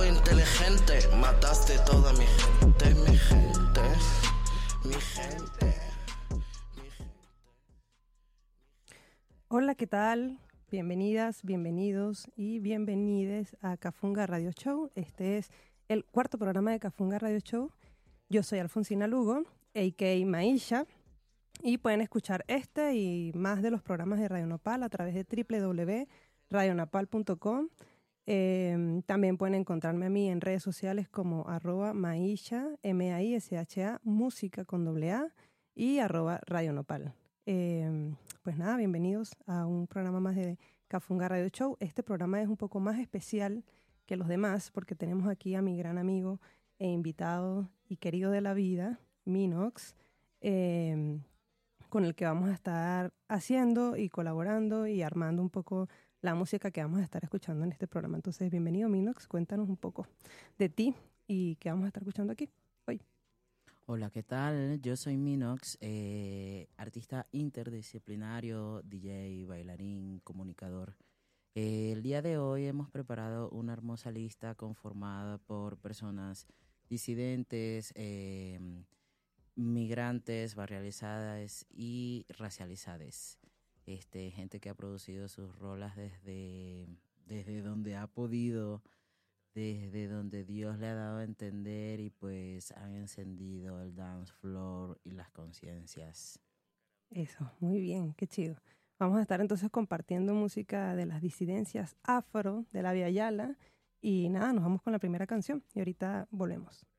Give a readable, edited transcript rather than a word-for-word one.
inteligente, mataste toda mi gente, mi gente, mi gente, mi gente. Hola, ¿qué tal? Bienvenidas, bienvenidos y bienvenides a Cafunga Radio Show. Este es el cuarto programa de Cafunga Radio Show. Yo soy Alfonsina Lugo, a.k.a. Maisha, y pueden escuchar este y más de los programas de Radio Nopal a través de www.radionapal.com. También pueden encontrarme a mí en redes sociales como @Maisha, M-A-I-S-H-A, música con ¡A, y @Radio Nopal. Pues nada, bienvenidos a un programa más de Cafunga Radio Show. Este programa es un poco más especial que los demás porque tenemos aquí a mi gran amigo e invitado y querido de la vida, Minox, con el que vamos a estar haciendo y colaborando y armando un poco la música que vamos a estar escuchando en este programa. Entonces, bienvenido, Minox. Cuéntanos un poco de ti y qué vamos a estar escuchando aquí hoy. Hola, ¿qué tal? Yo soy Minox, artista interdisciplinario, DJ, bailarín, comunicador. El día de hoy hemos preparado una hermosa lista conformada por personas disidentes, migrantes, barrializadas y racializadas. Gente que ha producido sus rolas desde donde ha podido, desde donde Dios le ha dado a entender y pues han encendido el dance floor y las conciencias. Eso, muy bien, qué chido. Vamos a estar entonces compartiendo música de las disidencias afro de la Via Yala y nada, nos vamos con la primera canción y ahorita volvemos.